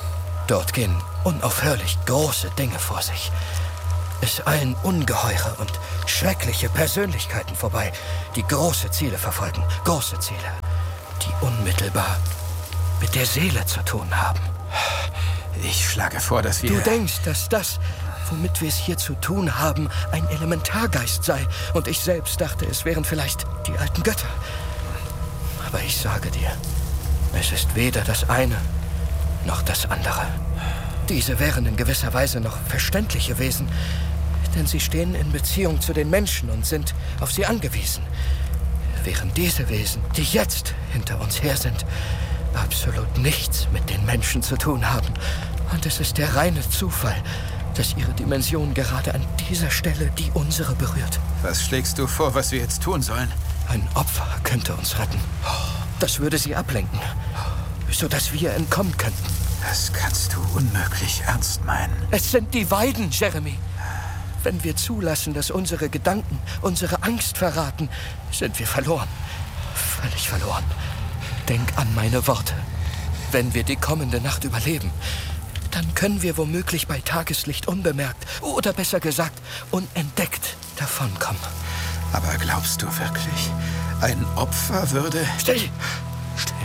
Dort gehen unaufhörlich große Dinge vor sich. Es eilen ungeheure und schreckliche Persönlichkeiten vorbei, die große Ziele verfolgen. Große Ziele, die unmittelbar mit der Seele zu tun haben. Ich schlage vor, dass wir... Du denkst, dass das, womit wir es hier zu tun haben, ein Elementargeist sei. Und ich selbst dachte, es wären vielleicht die alten Götter. Aber ich sage dir, es ist weder das eine noch das andere. Diese wären in gewisser Weise noch verständliche Wesen, denn sie stehen in Beziehung zu den Menschen und sind auf sie angewiesen. Während diese Wesen, die jetzt hinter uns her sind, absolut nichts mit den Menschen zu tun haben. Und es ist der reine Zufall, dass ihre Dimension gerade an dieser Stelle die unsere berührt. Was schlägst du vor, was wir jetzt tun sollen? Ein Opfer könnte uns retten. Das würde sie ablenken, sodass wir entkommen könnten. Das kannst du unmöglich ernst meinen. Es sind die Weiden, Jeremy. Wenn wir zulassen, dass unsere Gedanken unsere Angst verraten, sind wir verloren. Völlig verloren. Denk an meine Worte. Wenn wir die kommende Nacht überleben, dann können wir womöglich bei Tageslicht unbemerkt oder besser gesagt unentdeckt davonkommen. Aber glaubst du wirklich, ein Opfer würde... Still! Still.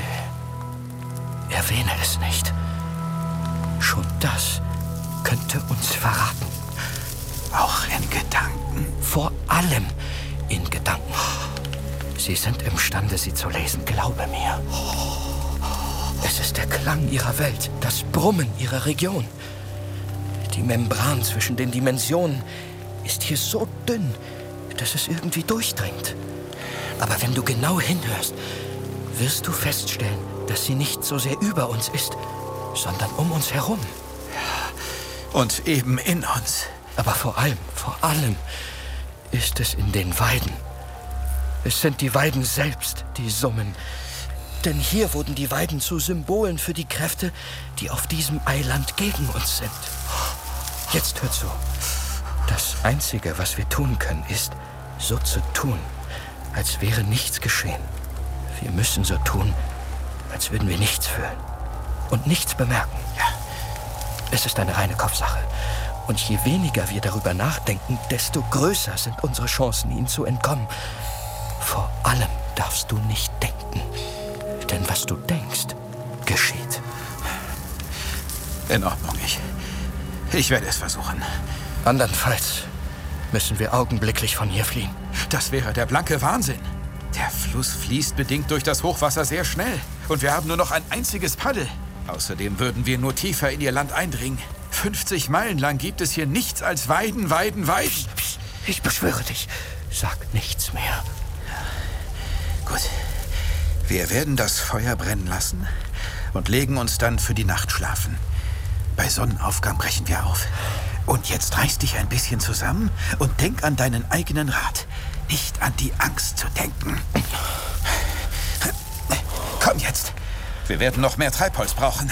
Erwähne es nicht. Schon das könnte uns verraten. Auch in Gedanken? Vor allem in Gedanken. Sie sind imstande, sie zu lesen, glaube mir. Es ist der Klang ihrer Welt, das Brummen ihrer Region. Die Membran zwischen den Dimensionen ist hier so dünn, dass es irgendwie durchdringt. Aber wenn du genau hinhörst, wirst du feststellen, dass sie nicht so sehr über uns ist, sondern um uns herum. Ja, und eben in uns. Aber vor allem, vor allem ist es in den Weiden. Es sind die Weiden selbst, die summen. Denn hier wurden die Weiden zu Symbolen für die Kräfte, die auf diesem Eiland gegen uns sind. Jetzt hör zu. Das Einzige, was wir tun können, ist, so zu tun, als wäre nichts geschehen. Wir müssen so tun, als würden wir nichts fühlen und nichts bemerken. Ja, es ist eine reine Kopfsache. Und je weniger wir darüber nachdenken, desto größer sind unsere Chancen, ihnen zu entkommen. Vor allem darfst du nicht denken. Denn was du denkst, geschieht. In Ordnung, ich... Ich werde es versuchen. Andernfalls müssen wir augenblicklich von hier fliehen. Das wäre der blanke Wahnsinn. Der Fluss fließt bedingt durch das Hochwasser sehr schnell. Und wir haben nur noch ein einziges Paddel. Außerdem würden wir nur tiefer in ihr Land eindringen. fünfzig Meilen lang gibt es hier nichts als Weiden, Weiden, Weiden. Psst, psst, ich beschwöre dich, sag nichts mehr. Gut. Wir werden das Feuer brennen lassen und legen uns dann für die Nacht schlafen. Bei Sonnenaufgang brechen wir auf. Und jetzt reiß dich ein bisschen zusammen und denk an deinen eigenen Rat. Nicht an die Angst zu denken. Komm jetzt. Wir werden noch mehr Treibholz brauchen.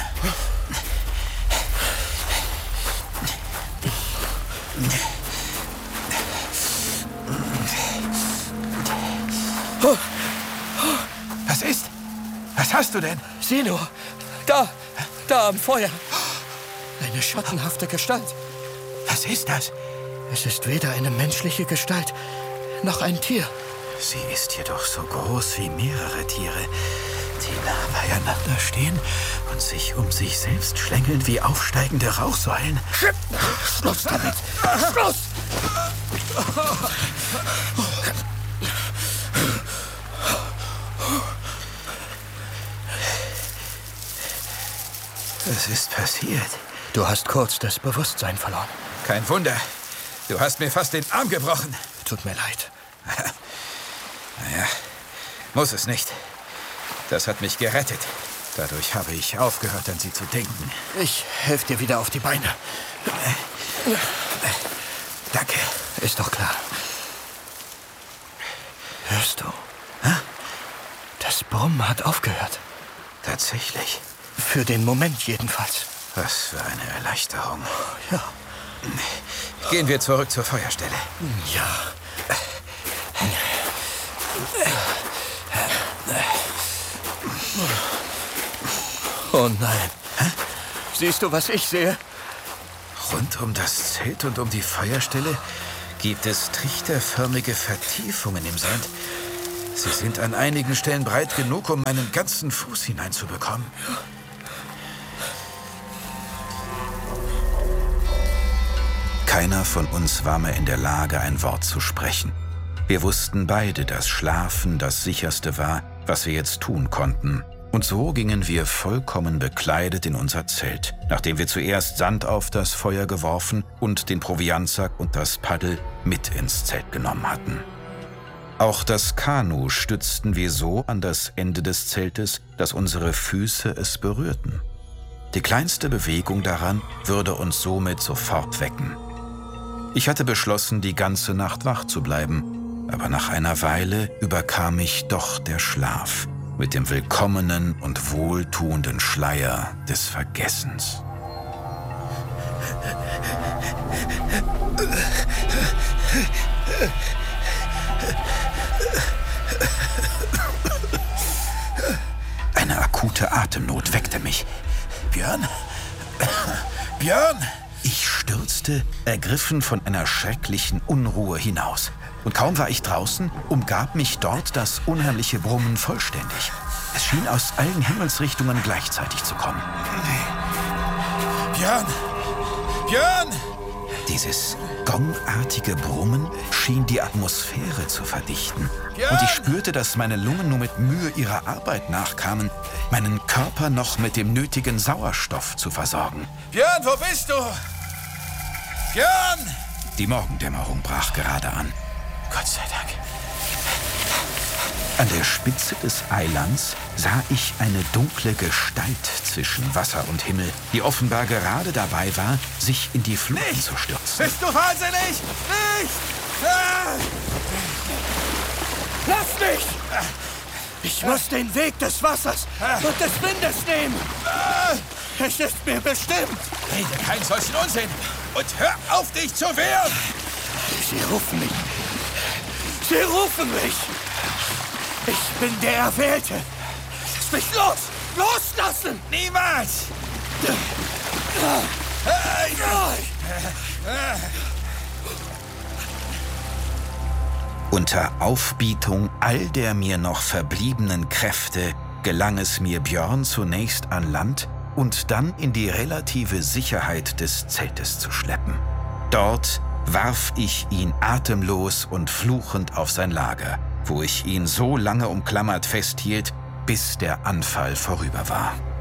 Was ist? Was hast du denn? Sieh nur, da, da am Feuer. Eine schattenhafte Gestalt. Was ist das? Es ist weder eine menschliche Gestalt, noch ein Tier. Sie ist jedoch so groß wie mehrere Tiere, die nah beieinander stehen und sich um sich selbst schlängeln wie aufsteigende Rauchsäulen. Schluss damit! Schluss! Was ist passiert? Du hast kurz das Bewusstsein verloren. Kein Wunder. Du hast mir fast den Arm gebrochen. Tut mir leid. Naja, muss es nicht. Das hat mich gerettet. Dadurch habe ich aufgehört, an sie zu denken. Ich helfe dir wieder auf die Beine. Danke. Ist doch klar. Hörst du? Hä? Das Brummen hat aufgehört. Tatsächlich. Für den Moment jedenfalls. Was für eine Erleichterung. Ja. Gehen wir zurück zur Feuerstelle. Ja. Oh nein. Siehst du, was ich sehe? Rund um das Zelt und um die Feuerstelle gibt es trichterförmige Vertiefungen im Sand. Sie sind an einigen Stellen breit genug, um meinen ganzen Fuß hineinzubekommen. Keiner von uns war mehr in der Lage, ein Wort zu sprechen. Wir wussten beide, dass Schlafen das Sicherste war, was wir jetzt tun konnten. Und so gingen wir vollkommen bekleidet in unser Zelt, nachdem wir zuerst Sand auf das Feuer geworfen und den Proviantsack und das Paddel mit ins Zelt genommen hatten. Auch das Kanu stützten wir so an das Ende des Zeltes, dass unsere Füße es berührten. Die kleinste Bewegung daran würde uns somit sofort wecken. Ich hatte beschlossen, die ganze Nacht wach zu bleiben, aber nach einer Weile überkam mich doch der Schlaf mit dem willkommenen und wohltuenden Schleier des Vergessens. Eine akute Atemnot weckte mich. Björn? Björn! Ich stürzte, ergriffen von einer schrecklichen Unruhe hinaus. Und kaum war ich draußen, umgab mich dort das unheimliche Brummen vollständig. Es schien aus allen Himmelsrichtungen gleichzeitig zu kommen. Björn! Björn! Dieses gongartige Brummen schien die Atmosphäre zu verdichten. Björn! Und ich spürte, dass meine Lungen nur mit Mühe ihrer Arbeit nachkamen, meinen Körper noch mit dem nötigen Sauerstoff zu versorgen. Björn, wo bist du? Björn! Die Morgendämmerung brach gerade an. Gott sei Dank. An der Spitze des Eilands sah ich eine dunkle Gestalt zwischen Wasser und Himmel, die offenbar gerade dabei war, sich in die Flut zu stürzen. Bist du wahnsinnig? Nicht! Ah! Lass mich! Ich muss den Weg des Wassers und des Windes nehmen. Es ist mir bestimmt. Rede keinen solchen Unsinn und hör auf, dich zu wehren! Sie rufen mich. Sie rufen mich. Ich bin der Erwählte. Lass mich los! Loslassen! Niemals! Unter Aufbietung all der mir noch verbliebenen Kräfte gelang es mir, Björn zunächst an Land und dann in die relative Sicherheit des Zeltes zu schleppen. Dort warf ich ihn atemlos und fluchend auf sein Lager, wo ich ihn so lange umklammert festhielt, bis der Anfall vorüber war.